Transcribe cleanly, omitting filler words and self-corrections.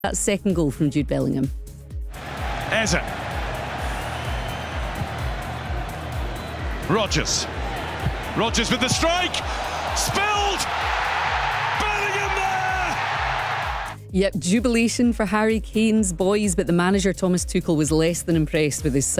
That second goal from Jude Bellingham. Eze. Rodgers. Rodgers with the strike. Spilled. Bellingham there. Yep, jubilation for Harry Kane's boys, but the manager Thomas Tuchel was less than impressed with his side.